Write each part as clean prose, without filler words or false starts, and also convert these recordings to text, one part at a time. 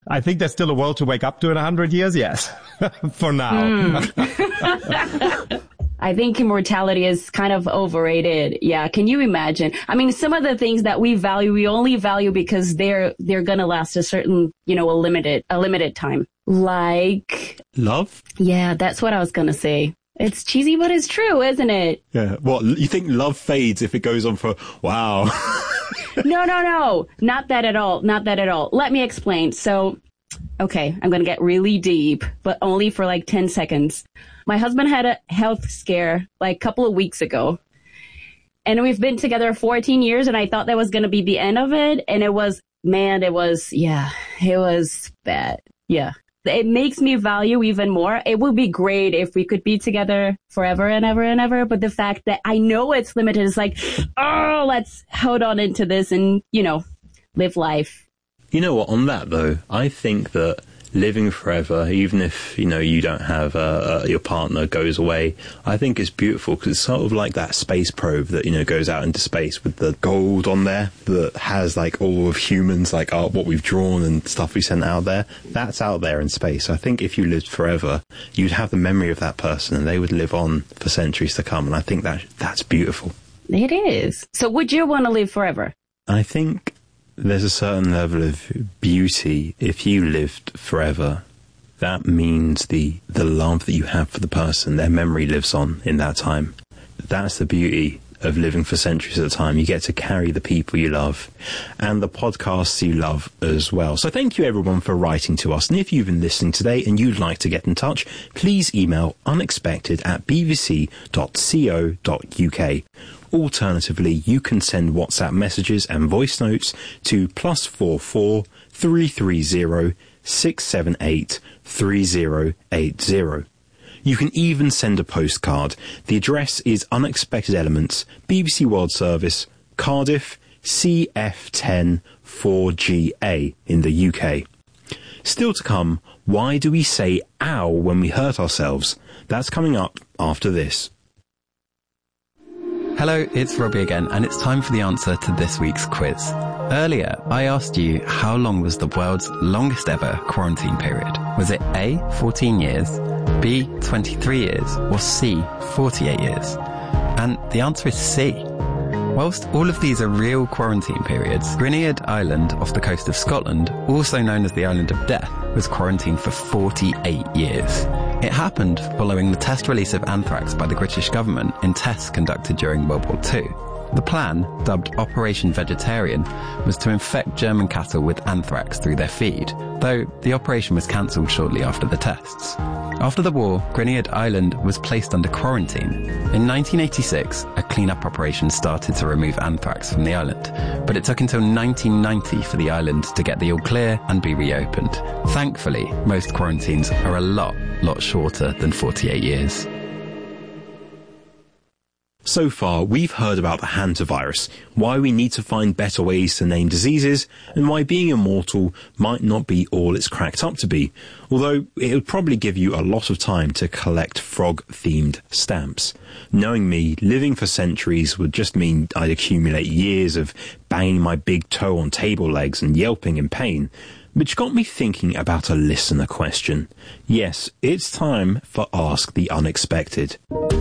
I think there's still a world to wake up to in 100 years, yes. For now. I think immortality is kind of overrated. Yeah. Can you imagine? I mean, some of the things that we value, we only value because they're going to last a certain, a limited time. Like love? Yeah, that's what I was going to say. It's cheesy, but it's true, isn't it? Yeah. What, you think love fades if it goes on for, wow. No. Not that at all. Not that at all. Let me explain. So, okay, I'm going to get really deep, but only for like 10 seconds. My husband had a health scare like a couple of weeks ago. And we've been together 14 years, and I thought that was going to be the end of it. And it was bad. Yeah. It makes me value even more. It would be great if we could be together forever and ever and ever. But the fact that I know it's limited is like, oh, let's hold on into this and, live life. You know what? On that, though, I think that living forever, even if, you don't have your partner goes away, I think it's beautiful because it's sort of like that space probe that, goes out into space with the gold on there that has like all of humans, like what we've drawn and stuff we sent out there. That's out there in space. I think if you lived forever, you'd have the memory of that person and they would live on for centuries to come. And I think that's beautiful. It is. So would you want to live forever? I think there's a certain level of beauty if you lived forever. That means the love that you have for the person, their memory lives on in that time. That's the beauty of living for centuries at a time. You get to carry the people you love and the podcasts you love as well. So thank you everyone for writing to us. And if you've been listening today and you'd like to get in touch, please email unexpected@bbc.co.uk. Alternatively, you can send WhatsApp messages and voice notes to +44 330 678 3080. You can even send a postcard. The address is Unexpected Elements, BBC World Service, Cardiff, CF10 4GA in the UK. Still to come, why do we say ow when we hurt ourselves? That's coming up after this. Hello, it's Robbie again, and it's time for the answer to this week's quiz. Earlier, I asked you how long was the world's longest ever quarantine period? Was it A, 14 years, B, 23 years, or C, 48 years? And the answer is C. Whilst all of these are real quarantine periods, Gwynedd Island off the coast of Scotland, also known as the Island of Death, was quarantined for 48 years. It happened following the test release of anthrax by the British government in tests conducted during World War II. The plan, dubbed Operation Vegetarian, was to infect German cattle with anthrax through their feed, though the operation was cancelled shortly after the tests. After the war, Gwynedd Island was placed under quarantine. In 1986, a clean-up operation started to remove anthrax from the island, but it took until 1990 for the island to get the all clear and be reopened. Thankfully, most quarantines are a lot shorter than 48 years. So far, we've heard about the hantavirus, why we need to find better ways to name diseases, and why being immortal might not be all it's cracked up to be, although it would probably give you a lot of time to collect frog-themed stamps. Knowing me, living for centuries would just mean I'd accumulate years of banging my big toe on table legs and yelping in pain, which got me thinking about a listener question. Yes, it's time for Ask the Unexpected.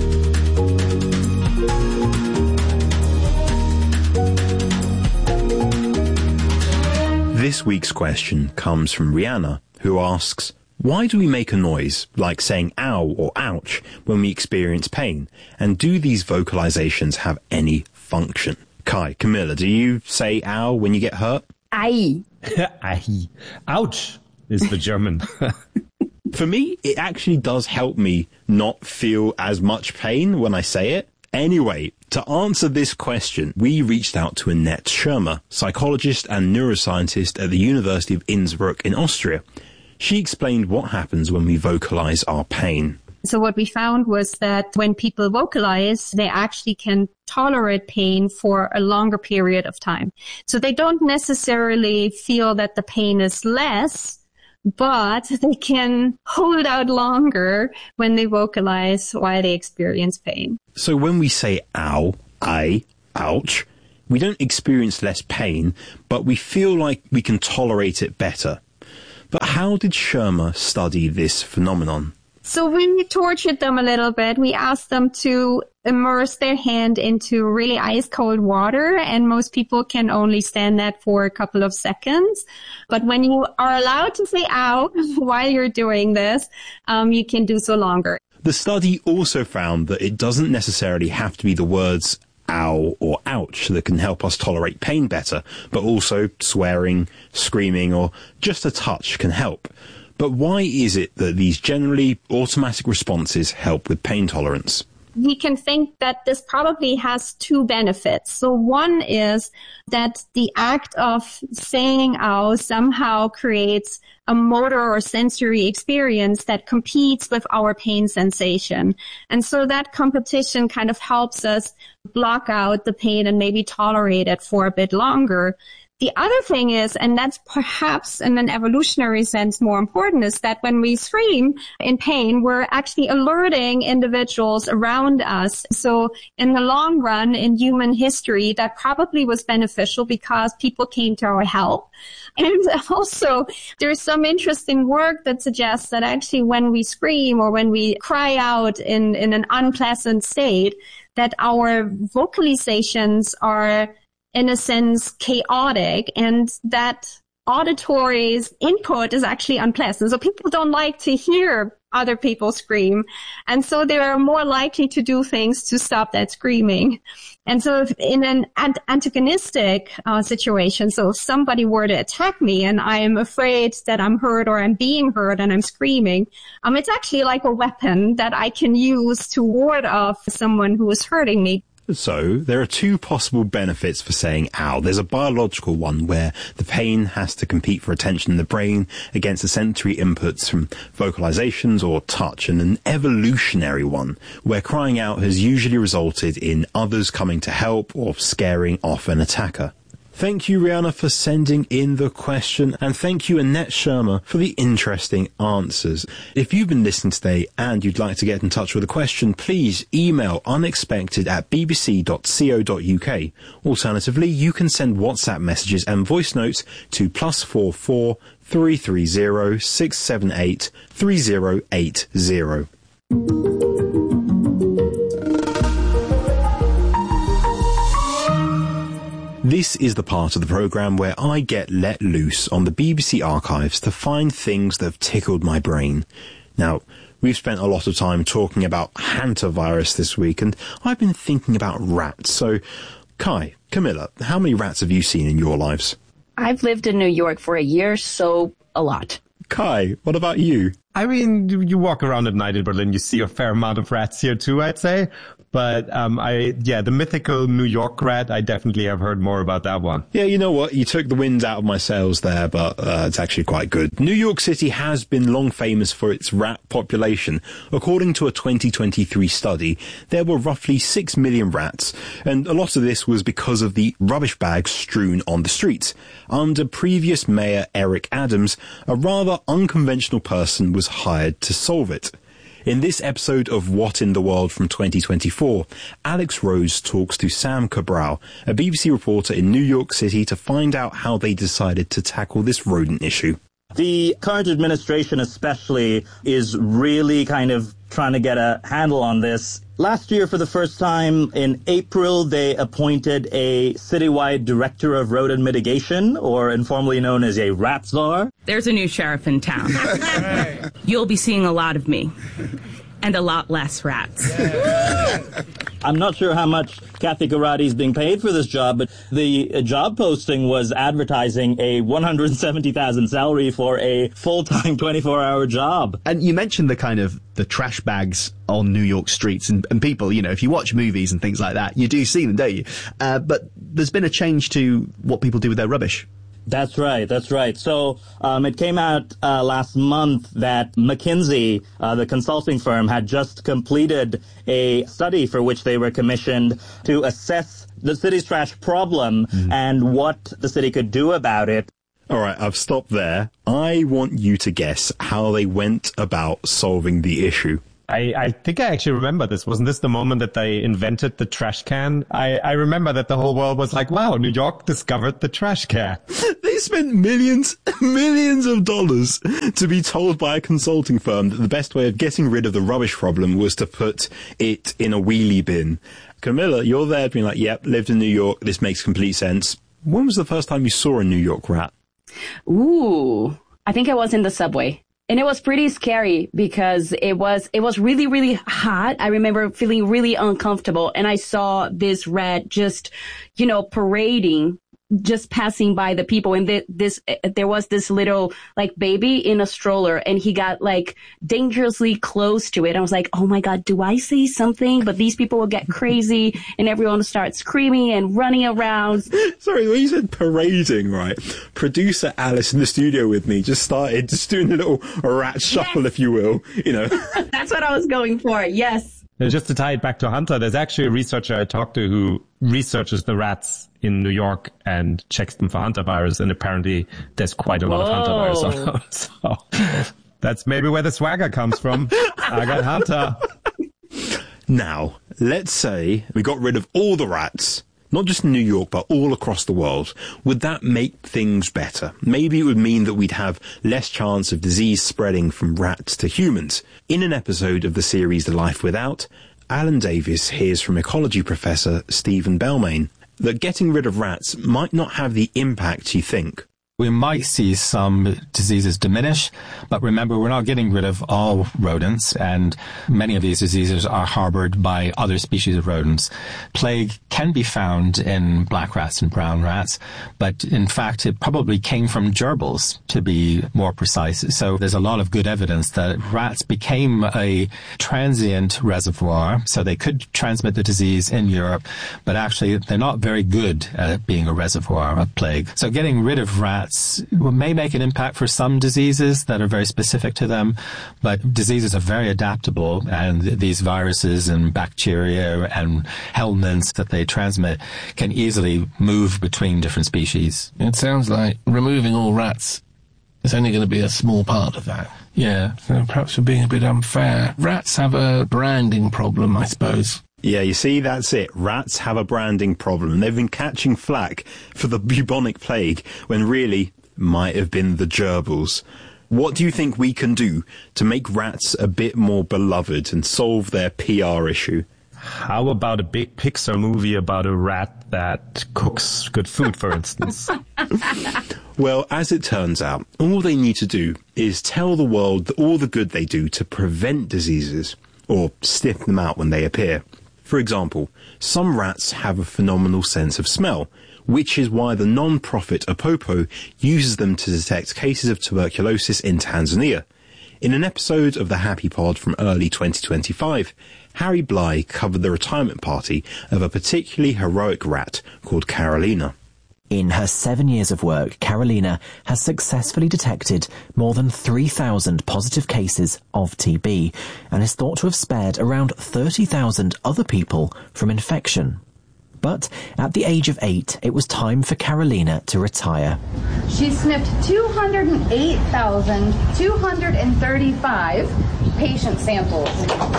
This week's question comes from Rihanna, who asks, why do we make a noise, like saying ow or ouch, when we experience pain? And do these vocalizations have any function? Kai, Camilla, do you say ow when you get hurt? Ai. Ai. Ouch is the German. For me, it actually does help me not feel as much pain when I say it. Anyway, to answer this question, we reached out to Annette Schirmer, psychologist and neuroscientist at the University of Innsbruck in Austria. She explained what happens when we vocalize our pain. So what we found was that when people vocalize, they actually can tolerate pain for a longer period of time. So they don't necessarily feel that the pain is less, but they can hold out longer when they vocalize why they experience pain. So when we say ow, ai, ouch, we don't experience less pain, but we feel like we can tolerate it better. But how did Sherma study this phenomenon? So we tortured them a little bit. We asked them to immerse their hand into really ice cold water, and most people can only stand that for a couple of seconds. But when you are allowed to say ow while you're doing this, you can do so longer. The study also found that it doesn't necessarily have to be the words ow or ouch that can help us tolerate pain better, but also swearing, screaming, or just a touch can help. But why is it that these generally automatic responses help with pain tolerance? We can think that this probably has two benefits. So one is that the act of saying ow somehow creates a motor or sensory experience that competes with our pain sensation. And so that competition kind of helps us block out the pain and maybe tolerate it for a bit longer. The other thing is, and that's perhaps in an evolutionary sense more important, is that when we scream in pain, we're actually alerting individuals around us. So in the long run, in human history, that probably was beneficial because people came to our help. And also, there's some interesting work that suggests that actually when we scream or when we cry out in an unpleasant state, that our vocalizations are in a sense chaotic, and that auditory input is actually unpleasant. So people don't like to hear other people scream, and so they are more likely to do things to stop that screaming. And so if in an antagonistic situation, so if somebody were to attack me and I am afraid that I'm hurt or I'm being hurt and I'm screaming, it's actually like a weapon that I can use to ward off someone who is hurting me. So, there are two possible benefits for saying ow. There's a biological one where the pain has to compete for attention in the brain against the sensory inputs from vocalizations or touch, and an evolutionary one where crying out has usually resulted in others coming to help or scaring off an attacker. Thank you, Rihanna, for sending in the question, and thank you, Annette Sherma, for the interesting answers. If you've been listening today and you'd like to get in touch with a question, please email unexpected@bbc.co.uk. Alternatively, you can send WhatsApp messages and voice notes to +44 330 678 3080. This is the part of the programme where I get let loose on the BBC archives to find things that have tickled my brain. Now, we've spent a lot of time talking about hantavirus this week, and I've been thinking about rats. So, Kai, Camilla, how many rats have you seen in your lives? I've lived in New York for a year, so a lot. Kai, what about you? I mean, you walk around at night in Berlin, you see a fair amount of rats here too, I'd say. But, the mythical New York rat, I definitely have heard more about that one. Yeah, you know what? You took the wind out of my sails there, but it's actually quite good. New York City has been long famous for its rat population. According to a 2023 study, there were roughly 6 million rats, and a lot of this was because of the rubbish bags strewn on the streets. Under previous Mayor Eric Adams, a rather unconventional person was hired to solve it. In this episode of What in the World from 2024, Alex Rose talks to Sam Cabral, a BBC reporter in New York City, to find out how they decided to tackle this rodent issue. The current administration especially is really kind of trying to get a handle on this. Last year, for the first time in April, they appointed a citywide director of rodent mitigation, or informally known as a rat czar. There's a new sheriff in town. You'll be seeing a lot of me. And a lot less rats. I'm not sure how much Kathy Karate is being paid for this job, but the job posting was advertising a $170,000 salary for a full-time 24-hour job. And you mentioned the kind of the trash bags on New York streets, and people, you know, if you watch movies and things like that, you do see them, don't you? But there's been a change to what people do with their rubbish. That's right. So it came out last month that McKinsey, the consulting firm, had just completed a study for which they were commissioned to assess the city's trash problem and what the city could do about it. All right, I've stopped there. I want you to guess how they went about solving the issue. I think I actually remember this. Wasn't this the moment that they invented the trash can? I remember that the whole world was like, wow, New York discovered the trash can. They spent millions of dollars to be told by a consulting firm that the best way of getting rid of the rubbish problem was to put it in a wheelie bin. Camilla, you're there being like, yep, lived in New York. This makes complete sense. When was the first time you saw a New York rat? Ooh, I think I was in the subway. And it was pretty scary because it was really, really hot. I remember feeling really uncomfortable. And I saw this rat just, parading, just passing by the people. And there was this little like baby in a stroller, and he got like dangerously close to it. I was like, oh my God, do I say something? But these people will get crazy and everyone starts screaming and running around. Sorry, when you said parading, right? Producer Alice in the studio with me just started just doing a little rat shuffle, if you will, That's what I was going for. Yes. Just to tie it back to Hunter, there's actually a researcher I talked to who researches the rats in New York and checks them for hantavirus, and apparently there's quite a lot of hantavirus. So that's maybe where the swagger comes from. I got Hunter. Now, let's say we got rid of all the rats, not just in New York, but all across the world. Would that make things better? Maybe it would mean that we'd have less chance of disease spreading from rats to humans. In an episode of the series The Life Without, Alan Davis hears from ecology professor Stephen Belmain that getting rid of rats might not have the impact you think. We might see some diseases diminish, but remember, we're not getting rid of all rodents, and many of these diseases are harbored by other species of rodents. Plague can be found in black rats and brown rats, but in fact, it probably came from gerbils, to be more precise. So there's a lot of good evidence that rats became a transient reservoir, so they could transmit the disease in Europe, but actually they're not very good at being a reservoir of plague. So getting rid of rats may make an impact for some diseases that are very specific to them, but diseases are very adaptable, and these viruses and bacteria and helminths that they transmit can easily move between different species. It sounds like removing all rats is only going to be a small part of that. Yeah, so perhaps we're being a bit unfair. Rats have a branding problem, I suppose. Yeah, you see, that's it. Rats have a branding problem. They've been catching flack for the bubonic plague when really might have been the gerbils. What do you think we can do to make rats a bit more beloved and solve their PR issue? How about a big Pixar movie about a rat that cooks good food, for instance? Well, as it turns out, all they need to do is tell the world all the good they do to prevent diseases, or sniff them out when they appear. For example, some rats have a phenomenal sense of smell, which is why the non-profit Apopo uses them to detect cases of tuberculosis in Tanzania. In an episode of The Happy Pod from early 2025, Harry Bly covered the retirement party of a particularly heroic rat called Carolina. In her 7 years of work, Carolina has successfully detected more than 3,000 positive cases of TB and is thought to have spared around 30,000 other people from infection. But at the age of 8, it was time for Carolina to retire. She sniffed 208,235 patient samples.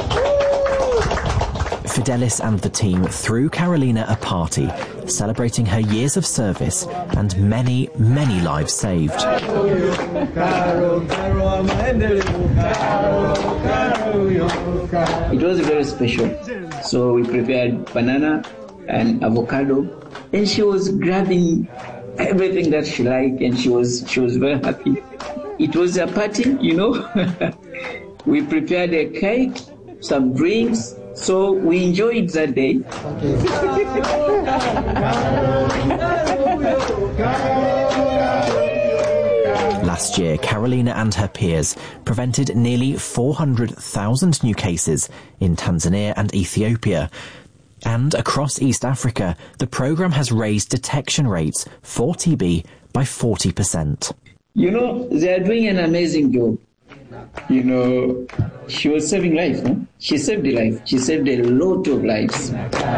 Fidelis and the team threw Carolina a party, celebrating her years of service and many, many lives saved. It was very special. So we prepared banana and avocado, and she was grabbing everything that she liked, and she was very happy. It was a party, We prepared a cake, some drinks, so we enjoyed that day. Last year, Carolina and her peers prevented nearly 400,000 new cases in Tanzania and Ethiopia. And across East Africa, the programme has raised detection rates for TB by 40%. They are doing an amazing job. she was saving lives, no? She saved a life. She saved a lot of lives.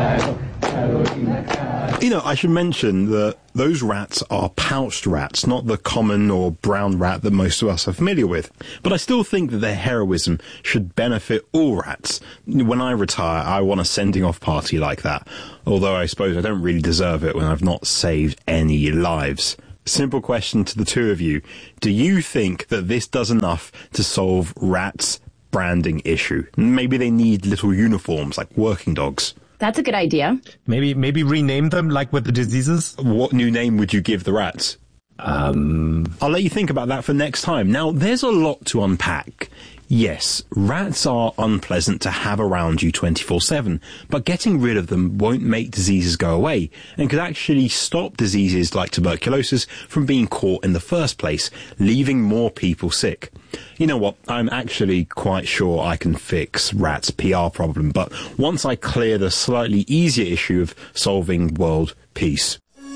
I should mention that those rats are pouched rats, not the common or brown rat that most of us are familiar with. But I still think that their heroism should benefit all rats. When I retire, I want a sending off party like that. Although I suppose I don't really deserve it when I've not saved any lives. Simple question to the two of you. Do you think that this does enough to solve rats' branding issue? Maybe they need little uniforms like working dogs. That's a good idea. Maybe rename them like with the diseases. What new name would you give the rats? I'll let you think about that for next time. Now, there's a lot to unpack. Yes, rats are unpleasant to have around you 24/7, but getting rid of them won't make diseases go away and could actually stop diseases like tuberculosis from being caught in the first place, leaving more people sick. You know what? I'm actually quite sure I can fix rats' PR problem, but once I clear the slightly easier issue of solving world peace.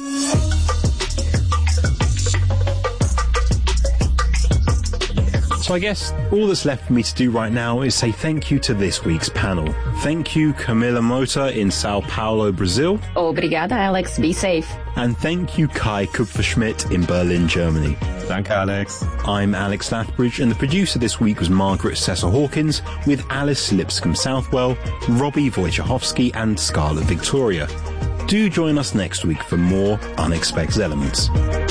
So I guess all that's left for me to do right now is say thank you to this week's panel. Thank you, Camila Mota in Sao Paulo, Brazil. Obrigada, Alex. Be safe. And thank you, Kai Kupferschmidt in Berlin, Germany. Danke, Alex. I'm Alex Lathbridge, and the producer this week was Margaret Cecil-Hawkins, with Alice Lipscomb-Southwell, Robbie Wojciechowski, and Scarlett Victoria. Do join us next week for more Unexpected Elements.